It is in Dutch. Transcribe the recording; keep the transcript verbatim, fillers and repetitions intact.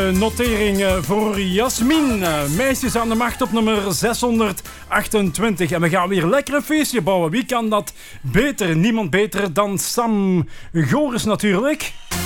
Notering voor Jasmin. Meisjes aan de macht op nummer zeshonderdachtentwintig. En we gaan weer lekker een feestje bouwen. Wie kan dat beter? Niemand beter dan Sam Goris natuurlijk.